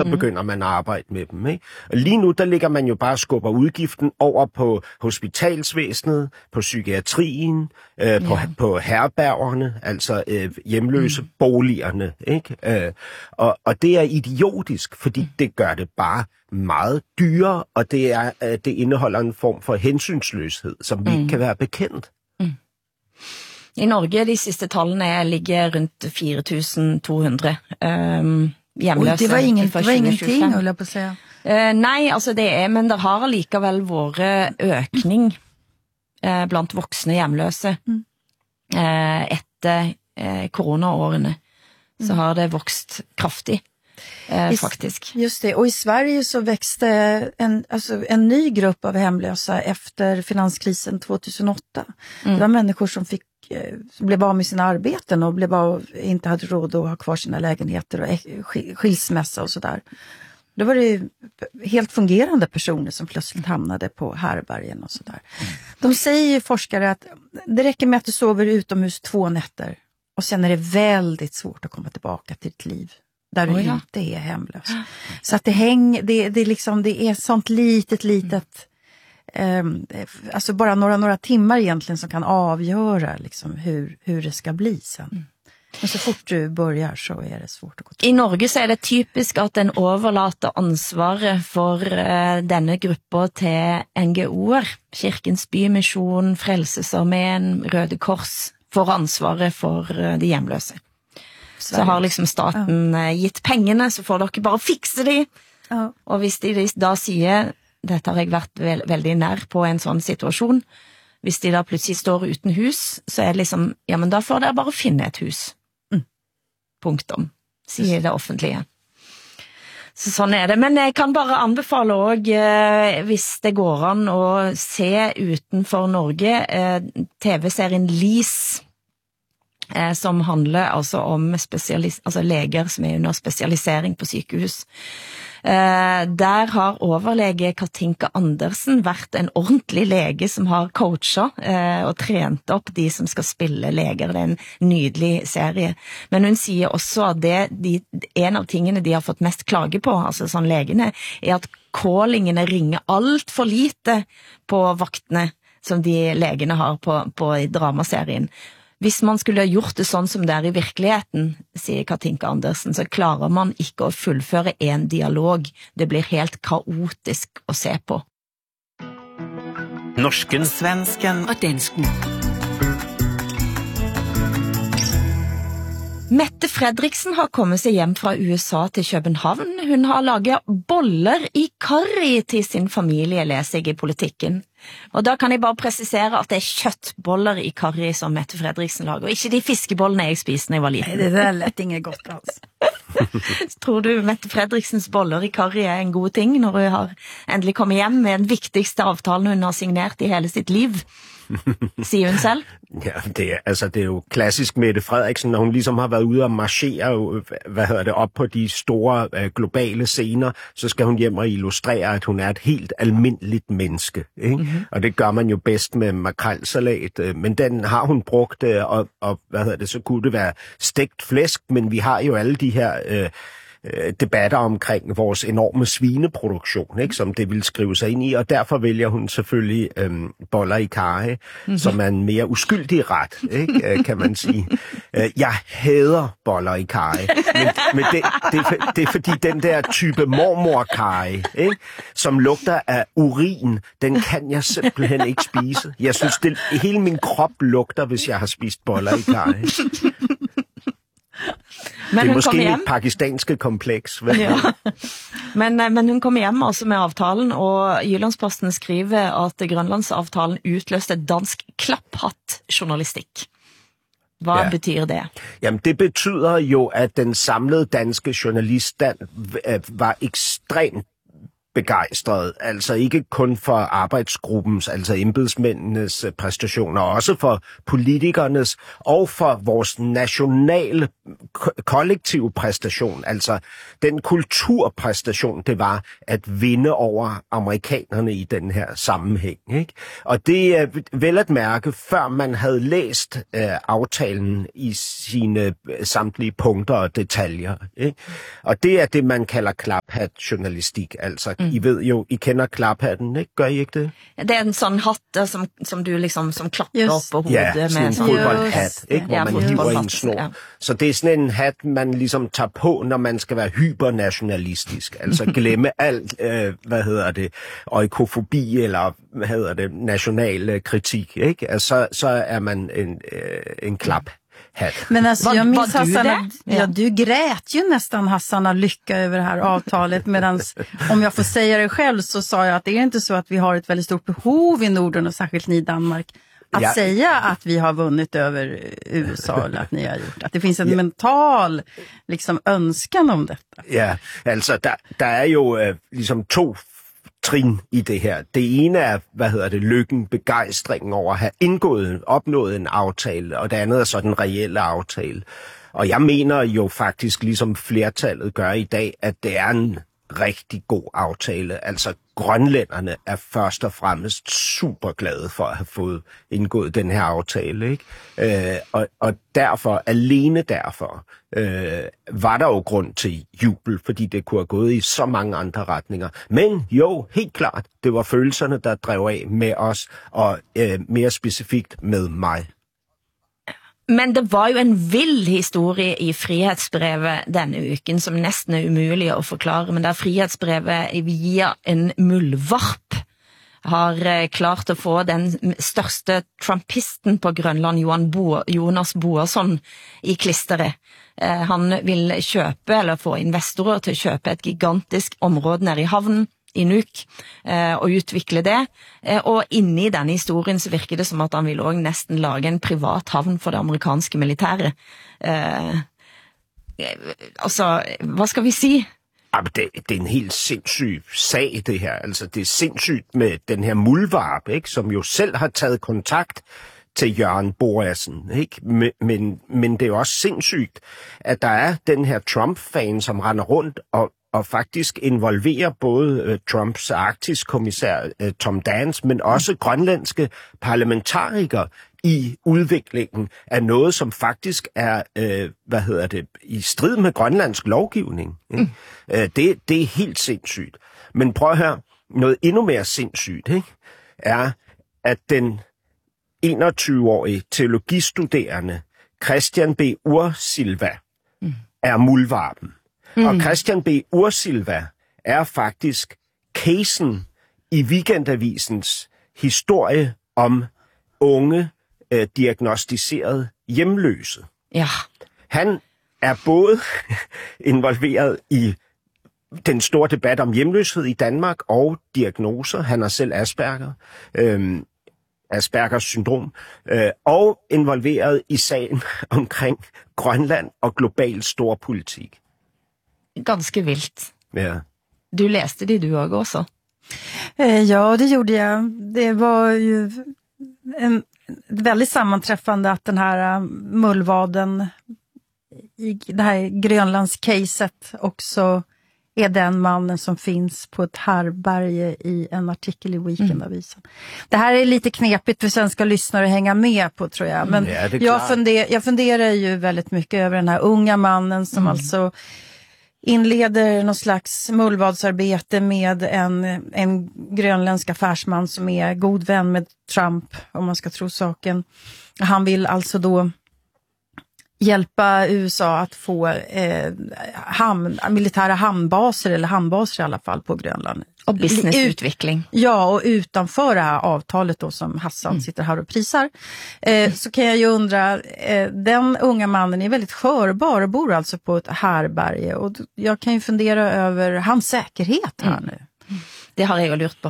så begynder man at arbejde med dem. Ikke? Og lige nu, der ligger man jo bare og skubber udgiften over på hospitalsvæsenet, på psykiatrien, på herbergerne, altså hjemløse boligerne. Ikke? Og det er idiotisk, fordi det gør det bare meget dyrere, og det indeholder en form for hensynsløshed, som vi ikke kan være bekendt. I Norge, de sidste tallene ligger rundt 4.200 hjemløse. Det var ingenting, holdt jeg på å si. Nei, altså det men det har allikevel vært økning blant voksne hjemløse etter coronaårene. Så har det vokst kraftigt. Faktiskt. Just det, och i Sverige så växte en ny grupp av hemlösa efter finanskrisen 2008. Det var människor som blev av med sina arbeten och inte hade råd att ha kvar sina lägenheter och skilsmässa och sådär. Då var det helt fungerande personer som plötsligt hamnade på härbergen och sådär. De säger ju forskare att det räcker med att du sover utomhus 2 nätter och sen är det väldigt svårt att komma tillbaka till ditt liv. Där du inte är hemlös. Så att det är sånt litet alltså bara några timmar egentligen som kan avgöra liksom hur det ska bli sen. Men så fort du börjar så är det svårt att gå till. I Norge så är det typisk att den överlater ansvaret för denne gruppa till NGOer, Kirkens Bymission, Frelsesarmén, Røde Kors, får ansvaret för de hjemlöse. Så har liksom staten gitt pengene, så får dere bare fikse de. Og hvis de da sier, dette har jeg vært veldig nær på en sånn situasjon, hvis de da plutselig står uten hus, så er det liksom, ja, men da får dere bare finne et hus. Punktum, sier det offentlige. Så sånn er det, men jeg kan bare anbefale også, hvis det går an å se utenfor Norge, TV-serien Lis, som handler altså om leger som er under spesialisering på sykehus. Der har overlege Katinka Andersen vært en ordentlig lege som har coachet og trent opp de som skal spille leger. Det er en nydelig serie. Men hun sier også at en av tingene de har fått mest klage på, altså sånn legene, er at callingene ringer alt for lite på vaktene som de legene har på dramaserien. Hvis man skulle ha gjort det sånn som det er i virkeligheten, sier Katinka Andersen, så klarer man ikke å fullføre en dialog. Det blir helt kaotisk å se på. Norsken, svensken og dansken. Mette Fredriksen har kommet seg hjem fra USA til København. Hun har laget boller i karri til sin familie, leser jeg i Politikken. Og da kan jeg bare presisere at det er kjøttboller i karri som Mette Fredriksen lager, og ikke de fiskebollene jeg spiste når jeg var liten. Nei, det er lett inget godt altså. Tror du Mette Fredriksens boller i karri er en god ting når hun har endelig kommet hjem med den viktigste avtalen hun har signert i hele sitt liv? Siger hun selv? Ja, det er jo klassisk Mette Frederiksen, når hun ligesom har været ude og marchere op på de store globale scener, så skal hun hjem og illustrere, at hun er et helt almindeligt menneske. Ikke? Mm-hmm. Og det gør man jo bedst med makrelsalat, men den har hun brugt, og så kunne det være stegt flæsk, men vi har jo alle de her debatter omkring vores enorme svineproduktion, ikke, som det vil skrive sig ind i, og derfor vælger hun selvfølgelig boller i karry, som er en mere uskyldig ret, ikke, kan man sige. Jeg hader boller i karry, men det er fordi den der type mormor-karry, ikke, som lugter af urin, den kan jeg simpelthen ikke spise. Jeg synes, hele min krop lugter, hvis jeg har spist boller i karry. Men det er måske et pakistanske kompleks. Ja. Men hun kom hjem altså med avtalen, og Jyllandsposten skriver at Grønlandsavtalen utløste dansk klapphatt-journalistikk. Hvad betyder det? Jamen, det betyder jo, at den samlede danske journaliststand var ekstremt begejstret, altså ikke kun for arbejdsgruppens, altså embedsmændenes præstationer, også for politikernes og for vores nationale kollektive præstation, altså den kulturpræstation, det var at vinde over amerikanerne i den her sammenhæng, ikke? Og det er vel at mærke, før man havde læst aftalen i sine samtlige punkter og detaljer, ikke? Og det er det, man kalder klaphat-journalistik, altså I ved jo, I kender klaphatten, ikke? Gør I ikke det? Det er en sånn hatt som du liksom, som klapper op på hovedet. Ja, sådan en fodboldhat, ikke? Hvor man hiver i en snor. Ja. Så det er sådan en hat, man ligesom tager på, når man skal være hypernationalistisk. Altså glemme alt, oikofobi eller, national kritik, ikke? Altså, så er man en klap. Men alltså, jag minns Hassan, du grät ju nästan Hassan av lycka över det här avtalet, medan om jag får säga det själv så sa jag att det är inte så att vi har ett väldigt stort behov i Norden och särskilt ni i Danmark att säga att vi har vunnit över USA eller att ni har gjort. Att det finns en mental liksom önskan om detta. Ja, altså der er jo ligesom to trin i det her. Det ene er, lykken, begejstringen over at have opnået en aftale, og det andet er så den reelle aftale. Og jeg mener jo faktisk, ligesom flertallet gør i dag, at det er en rigtig god aftale. Altså grønlænderne er først og fremmest super glade for at have fået indgået den her aftale, ikke? Og derfor, alene derfor, var der jo grund til jubel, fordi det kunne have gået i så mange andre retninger. Men jo, helt klart, det var følelserne, der drev af med os, og mere specifikt med mig. Men det var jo en vild historie i Frihetsbrevet denne uken, som næsten er umulig at forklare, men der Frihetsbrevet via en muldvarp har klart at få den største trumpisten på Grønland, Jonas Boasson, i klisteret. Han vil købe, eller få investorer til at købe et gigantisk område nede i havnen, i Nuuk, og udvikle det. Og inde i denne historien så virker det som at han vil også næsten lage en privat havn for det amerikanske militære. Altså, hvad skal vi sige? Det er en helt sindssyg sag, det her. Altså, det er sindssygt med den her muldvarp, ikke? Som jo selv har taget kontakt til Jørgen Boasen, ikke? Men det er jo også sindssygt, at der er den her Trump-fan, som render rundt og faktisk involverer både Trumps Arktis-kommissær Tom Dance, men også grønlandske parlamentarikere i udviklingen af noget, som faktisk er, i strid med grønlandsk lovgivning. Det er helt sindssygt. Men prøv at høre, noget endnu mere sindssygt, ikke? Er, at den 21-årige teologistuderende Christian B. Ursilva er muldvarpen. Og Christian B. Ursilva er faktisk casen i Weekendavisens historie om unge diagnostiseret hjemløse. Ja. Han er både involveret i den store debat om hjemløshed i Danmark og diagnoser. Han har selv Aspergers syndrom, og involveret i sagen omkring Grønland og global storpolitik. Ganske vildt. Ja. Du læste det du også? Ja, det gjorde jag. Det var ju en väldigt sammanträffande att den här mullvaden i det här Grönlands-caset också är den mannen som finns på ett härberge i en artikel i Weekendavisen. Det här är lite knepigt för svenska lyssnare att hänga med på, tror jag. Men jag funderar ju väldigt mycket över den här unga mannen som alltså inleder någon slags mullvadsarbete med en grönländsk affärsman som är god vän med Trump, om man ska tro saken. Han vill alltså då hjälpa USA att få militära hamnbaser, eller hamnbaser i alla fall, på Grönland. Och businessutveckling. Ja, och utanför det här avtalet då som Hassan sitter här och prisar. Så kan jag ju undra, den unga mannen är väldigt skörbar och bor alltså på ett härberge. Och jag kan ju fundera över hans säkerhet här nu. Det har jag ju lurt på.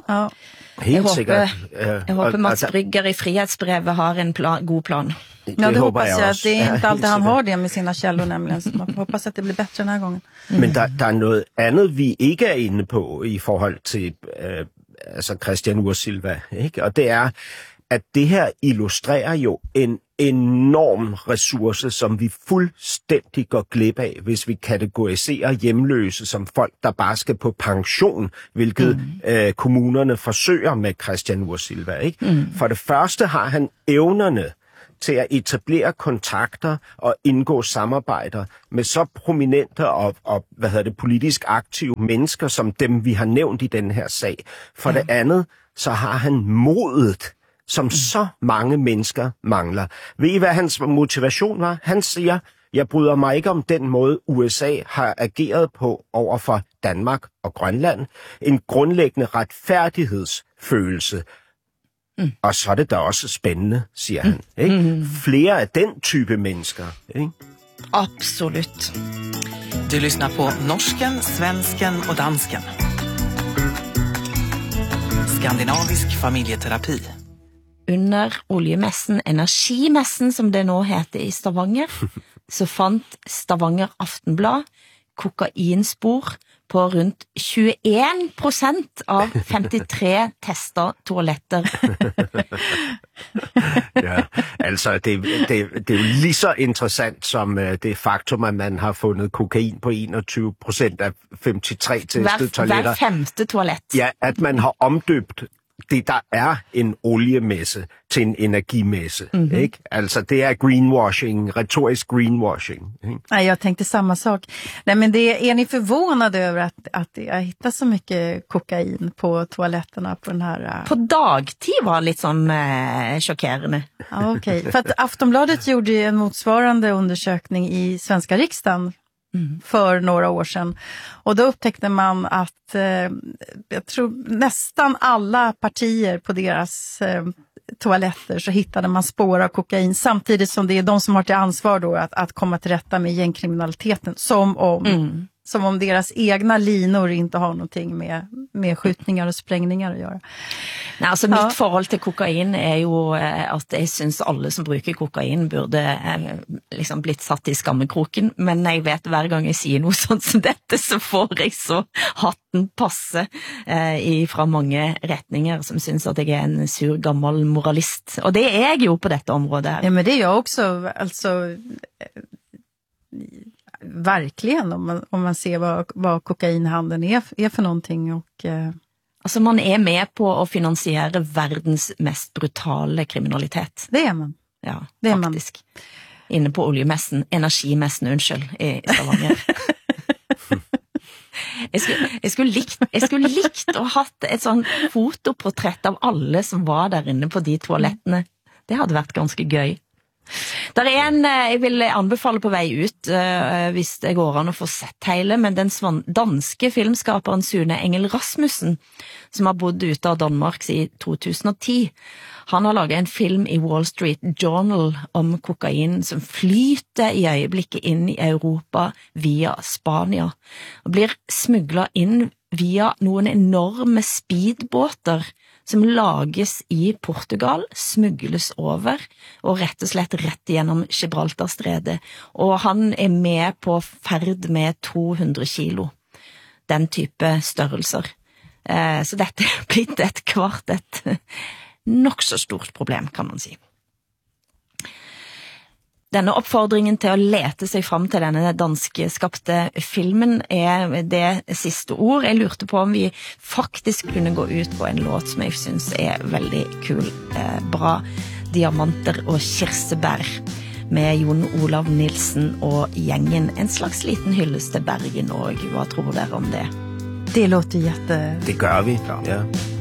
Ja. Helt sikkert. Jeg håper Mats Brygger i Frihetsbrevet har en god plan. Ja, det hoppas jag. Att det är inte alltid han har det med sina källor nämligen. Så man hoppas att det blir bättre den här gången. Men der er noget andet, vi ikke er inde på i forhold til altså Christian Ursilva, ikke? Og det er, at det her illustrerer jo en enorm ressource, som vi fuldstændig går glip af, hvis vi kategoriserer hjemløse som folk, der bare skal på pension, hvilket kommunerne forsøger med Christian Ursilva, ikke? For det første har han evnerne til at etablere kontakter og indgå samarbejder med så prominente og politisk aktive mennesker, som dem vi har nævnt i den her sag. For det andet, så har han modet, som så mange mennesker mangler. Ved I, hvad hans motivation var? Han siger, jeg bryder mig ikke om den måde, USA har ageret på over for Danmark og Grønland. En grundlæggende retfærdighedsfølelse. Og så er det da også spændende, siger han. Ikke? Flere af den type mennesker. Ikke? Absolut. Du lyssnar på norsken, svensken och dansken. Skandinavisk familjeterapi. Under oljemessen, energimessen som det nå heter i Stavanger, så fant Stavanger Aftenblad kokainspor på rundt 21% av 53 tester toaletter. Ja, altså det er jo lige så interessant som det faktum, at man har fundet kokain på 21% af 53 testede toiletter. Hver femte toilet. Ja, at man har omdøbt det, der er en oliemesse til en energimesse. Ikke? Altså det er greenwashing, retorisk greenwashing. Ikke? Nej, jag tänkte samma sak. Nej, men är ni förvånade över att jag hittar så mycket kokain på toaletterna på den här... På dagtid var lite som chockerande. Ja, okej. För att Aftonbladet gjorde en motsvarande undersökning i svenska riksdagen för några år sedan. Och då upptäckte man att jag tror nästan alla partier på deras toaletter så hittade man spår av kokain, samtidigt som det är de som har till ansvar då att komma till rätta med gängkriminaliteten, som om deras egna linor inte har någonting med skjutningar och sprängningar att göra. Nej, alltså mitt forhold til kokain er jo at jeg synes alle som bruker kokain burde liksom blitt satt i skammekroken, men jeg vet hver gang jeg sier noe sånt som dette, så får jeg så hatten passe fra mange retninger som synes at jeg er en sur gammel moralist. Og det er jeg jo på dette området her. Ja, men det är jag också, alltså... Verkligen, om man ser vad kokainhandeln är för någonting. Och, alltså man är med på att finansiera världens mest brutala kriminalitet. Det är man. Ja, det är faktiskt. Man. Inne på oljemässen, energimässen, unnskyld, i Stavanger. Jeg skulle likt å hatt et sånn fotoportrett av alle som var der inne på de toalettene. Det hadde vært ganske gøy. Der er en jeg vil anbefale på vei ut, hvis det går an å få sett hele, men den danske filmskaperen Sune Engel Rasmussen, som har bodd ute av Danmark i 2010, han har laget en film i Wall Street Journal om kokain som flyter i øyeblikket inn i Europa via Spania, og blir smuglet inn via noen enorme speedbåter som lages i Portugal, smugles over, og rett og slett rett gjennom Gibraltarstredet. Og han er med på ferd med 200 kilo. Den type størrelser. Så dette er blitt et nok så stort problem, kan man si. Denne oppfordringen til å lete seg fram til denne danskeskapte filmen er det siste ord. Jeg lurte på om vi faktisk kunne gå ut på en låt som jeg synes er veldig kul, bra, Diamanter og kirsebær, med Jon Olav Nilsen og gjengen. En slags liten hyllest til Bergen, og hva tror dere om det? Det låter jätte... Det gør vi, ja.